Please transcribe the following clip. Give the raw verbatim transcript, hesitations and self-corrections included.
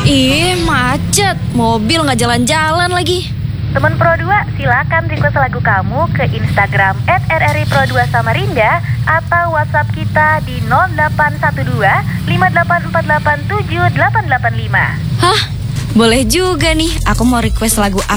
Ih, macet. Mobil nggak jalan-jalan lagi. Temen Pro dua, silakan request lagu kamu ke Instagram et r r i pro dua Samarinda atau WhatsApp kita di nol delapan satu dua lima delapan empat delapan tujuh delapan delapan lima. Hah? Boleh juga nih. Aku mau request lagu apa